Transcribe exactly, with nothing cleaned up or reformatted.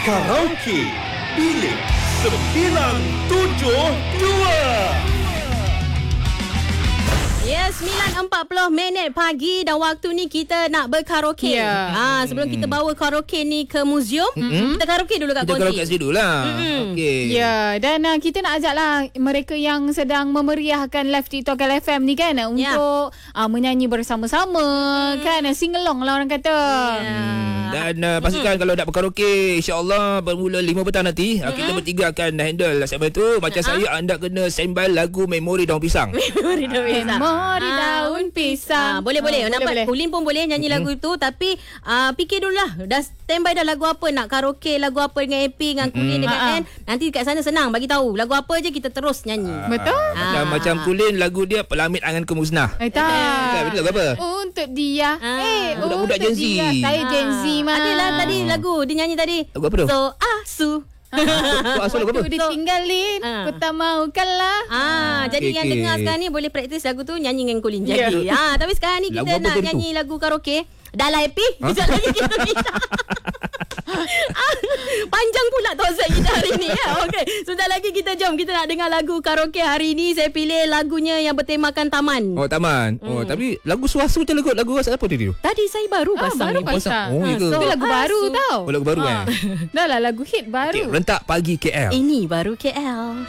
Karaoke Bilik sembilan tujuh dua. Ya, sembilan empat puluh minit pagi dan waktu ni kita nak berkaraoke. Ya. Ha, sebelum kita bawa karaoke ni ke museum, mm-hmm. kita karaoke dulu kat Kita Konti. karaoke kat situ lah. Mm-hmm. Okey. Ya, dan uh, kita nak ajak lah mereka yang sedang memeriahkan live TikTok L F M ni kan uh, Ya. untuk uh, menyanyi bersama-sama hmm. kan, sing along lah orang kata. Ya. Hmm, dan uh, pastikan kalau nak berkaraoke, insyaAllah bermula lima petang nanti, uh, kita bertiga akan handle segmen tu. Macam Uh-huh. saya, anda kena standby lagu Memori Daun Pisang. Memori daun pisang. Memori daun pisang. Ah, boleh boleh. Ah, Nampak boleh, boleh. Ulin pun boleh nyanyi lagu itu, tapi uh, fikir dululah. Dah standby dah lagu apa, nak karaoke lagu apa dengan Epi dengan Kulin dengan Ah, ah. Ann. Nanti kat sana senang bagi tahu lagu apa je kita terus nyanyi. Betul? Macam, Ah. macam Kulin, lagu dia Pelamit Angan Kemusnah. Eh, Kan, tak. betul lagu apa? Untuk dia. Ah. Eh, Budak-budak untuk Gen Z. dia. Saya Gen Z mah. Adalah tadi lagu dia nyanyi tadi. Lagu apa tu? So asu. So, asal lagu apa? Waktu ditinggalin, Ah. ku tak mau kalah. Ah, jadi Okey, yang okey. dengar sekarang ni boleh praktis lagu tu nyanyi dengan Kulin Ya. jadi. Ah, tapi sekarang ni Lagu kita apa nak tadi tu? nyanyi lagu karaoke. Dah lah Epi. Sekejap lagi kita bincang. Ah, panjang pula Taufik kita hari ni ya. Okey, sebentar lagi kita jom kita nak dengar lagu karaoke hari ni. Saya pilih lagunya yang bertemakan taman. Oh, taman. Oh, tapi lagu suasa macam lagu lagu apa tadi tu? Tadi saya baru Ah, pasang baru ni. pasang. Oh, ya ke? Itu lagu baru Asu. tau. Oh, lagu baru Ah. eh. Dah lah lagu hit baru. Okay, rentak pagi K L. Ini baru K L.